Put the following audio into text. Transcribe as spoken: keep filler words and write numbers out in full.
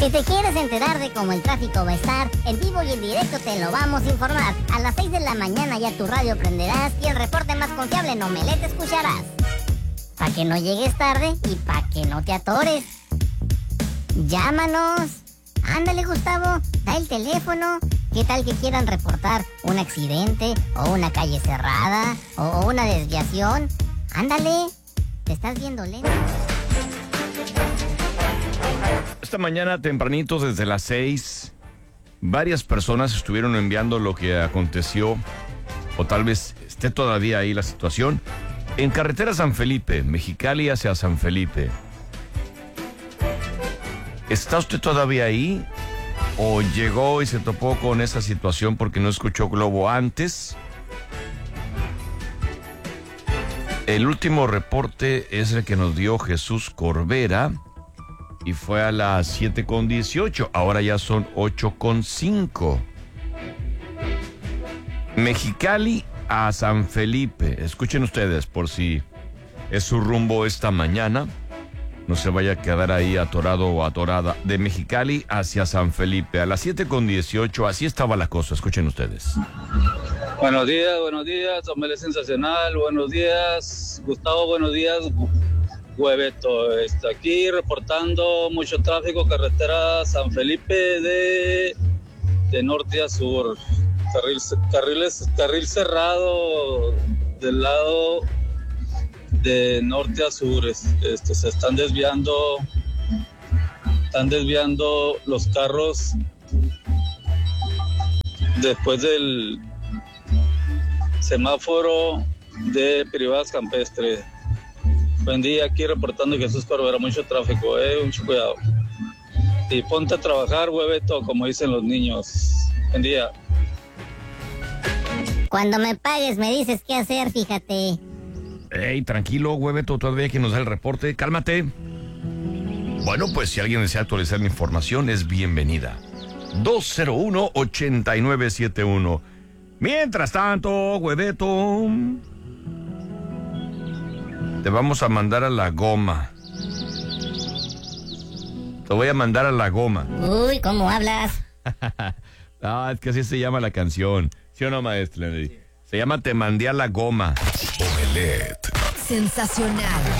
Si te quieres enterar de cómo el tráfico va a estar, en vivo y en directo te lo vamos a informar. A las seis de la mañana ya tu radio prenderás y el reporte más confiable en Omelette escucharás. Pa' que no llegues tarde y pa' que no te atores. Llámanos. Ándale, Gustavo, da el teléfono. ¿Qué tal que quieran reportar un accidente o una calle cerrada o una desviación? Ándale, te estás viendo lento. Esta mañana tempranito, desde las seis, varias personas estuvieron enviando lo que aconteció, o tal vez esté todavía ahí la situación, en carretera San Felipe, Mexicali hacia San Felipe. ¿Está usted todavía ahí? ¿O llegó y se topó con esa situación porque no escuchó Globo antes? El último reporte es el que nos dio Jesús Corbera y fue a las siete con dieciocho. Ahora ya son ocho con cinco. Mexicali a San Felipe. Escuchen ustedes por si es su rumbo esta mañana. No se vaya a quedar ahí atorado o atorada. De Mexicali hacia San Felipe a las siete con dieciocho. Así estaba la cosa. Escuchen ustedes. Buenos días, buenos días. Omelette sensacional. Buenos días, Gustavo. Buenos días, Hueveto. Está aquí reportando mucho tráfico. Carretera San Felipe de, de norte a sur. Carril, carriles, carril cerrado del lado de norte a sur. Este, se están desviando, están desviando los carros después del semáforo de privadas campestre. Buen día, aquí reportando Jesús Corbera, mucho tráfico, eh, mucho cuidado. Y ponte a trabajar, hueveto, como dicen los niños. Buen día. Cuando me pagues me dices qué hacer, fíjate. Ey, tranquilo, Hueveto, todavía hay que nos da el reporte. Cálmate. Bueno, pues si alguien desea actualizar la información, es bienvenida. dos cero uno, ocho nueve siete uno. Mientras tanto, Hueveto, te vamos a mandar a la goma. Te voy a mandar a la goma. Uy, ¿cómo hablas? Ah, es que así se llama la canción. ¿Sí o no, maestra? Se llama Te mandé a la goma. Omelette. Sensacional.